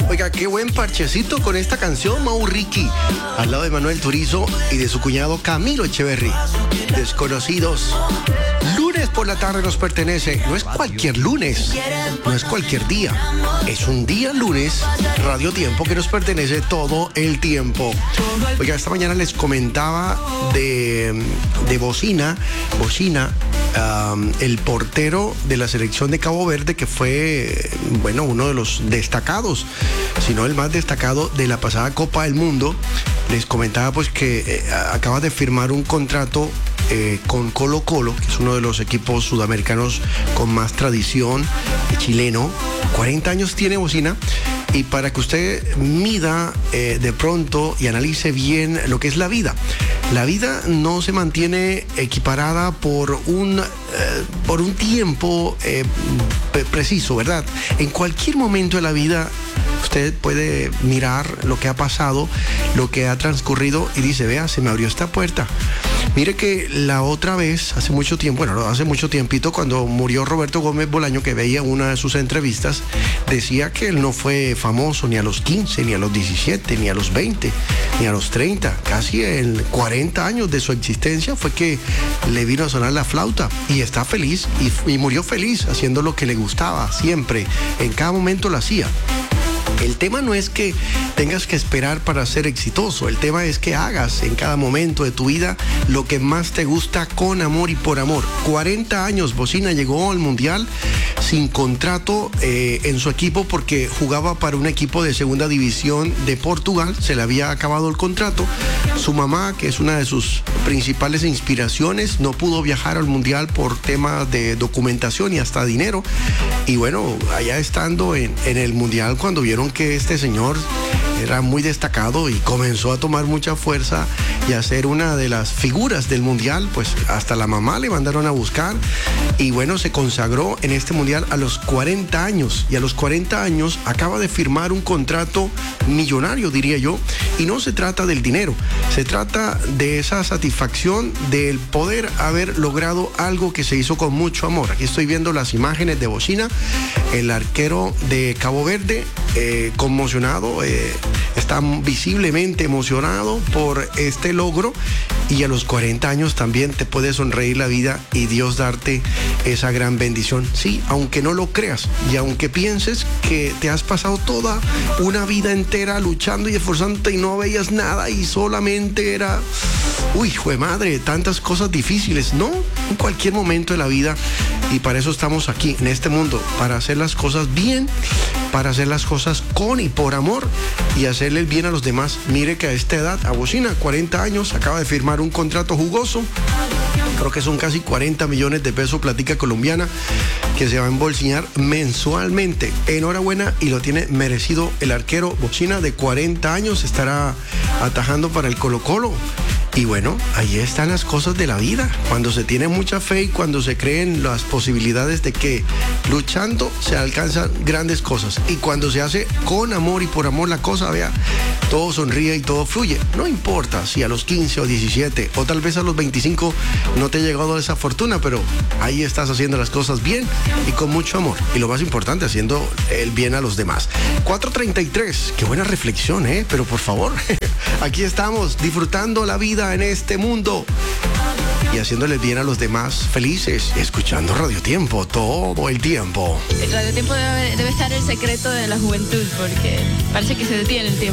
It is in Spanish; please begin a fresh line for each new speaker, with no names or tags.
Oiga, qué buen parchecito con esta canción, Mau Ricky, al lado de Manuel Turizo y de su cuñado Camilo Echeverry. Desconocidos. Lunes por la tarde nos pertenece. No es cualquier lunes, no es cualquier día. Es un día lunes, Radio Tiempo, que nos pertenece todo el tiempo. Oiga, esta mañana les comentaba de Bocina, el portero de la selección de Cabo Verde, que fue, bueno, uno de los destacados, si no el más destacado de la pasada Copa del Mundo. Les comentaba pues que acaba de firmar un contrato con Colo-Colo, que es uno de los equipos sudamericanos con más tradición, chileno. 40 años tiene Bocina. Y para que usted mida de pronto y analice bien lo que es la vida. La vida no se mantiene equiparada por un tiempo preciso, ¿verdad? En cualquier momento de la vida usted puede mirar lo que ha pasado, lo que ha transcurrido y dice, vea, se me abrió esta puerta. Mire que la otra vez, hace mucho tiempito, cuando murió Roberto Gómez Bolaño, que veía una de sus entrevistas, decía que él no fue famoso ni a los 15, ni a los 17, ni a los 20, ni a los 30. Casi en 40 años de su existencia fue que le vino a sonar la flauta y está feliz y murió feliz haciendo lo que le gustaba siempre. En cada momento lo hacía. El tema no es que tengas que esperar para ser exitoso, el tema es que hagas en cada momento de tu vida lo que más te gusta con amor y por amor. 40 años, Bocina llegó al Mundial sin contrato en su equipo porque jugaba para un equipo de segunda división de Portugal, se le había acabado el contrato. Su mamá, que es una de sus principales inspiraciones, no pudo viajar al Mundial por temas de documentación y hasta dinero. Y bueno, allá estando en el Mundial, cuando vieron que este señor era muy destacado y comenzó a tomar mucha fuerza y a ser una de las figuras del Mundial, pues hasta la mamá le mandaron a buscar y bueno, se consagró en este Mundial a los 40 años y a los 40 años acaba de firmar un contrato millonario, diría yo, y no se trata del dinero, se trata de esa satisfacción del poder haber logrado algo que se hizo con mucho amor. Aquí estoy viendo las imágenes de Bocina, el arquero de Cabo Verde, conmocionado, está visiblemente emocionado por este logro y a los 40 años también te puede sonreír la vida y Dios darte esa gran bendición. Sí, aunque no lo creas y aunque pienses que te has pasado toda una vida entera luchando y esforzándote y no veías nada y solamente era, uy, jue madre, tantas cosas difíciles, ¿no? En cualquier momento de la vida, y para eso estamos aquí en este mundo, para hacer las cosas bien, para hacer las cosas con y por amor y hacerle el bien a los demás. Mire que a esta edad, a Bocina, 40 años, acaba de firmar un contrato jugoso, creo que son casi 40 millones de pesos platica colombiana que se va a embolsillar mensualmente. Enhorabuena y lo tiene merecido el arquero Bocina de 40 años, estará atajando para el Colo-Colo. Y bueno, ahí están las cosas de la vida, cuando se tiene mucha fe y cuando se creen las posibilidades de que luchando se alcanzan grandes cosas y cuando se hace con amor y por amor la cosa, vea, todo sonríe y todo fluye. No importa si a los 15 o 17 o tal vez a los 25 no te ha llegado esa fortuna, pero ahí estás haciendo las cosas bien y con mucho amor y lo más importante, haciendo el bien a los demás. 4:33, qué buena reflexión, pero por favor, aquí estamos disfrutando la vida en este mundo y haciéndole bien a los demás, felices, escuchando Radio Tiempo todo el tiempo.
Radio Tiempo debe estar el secreto de la juventud, porque parece que se detiene el tiempo.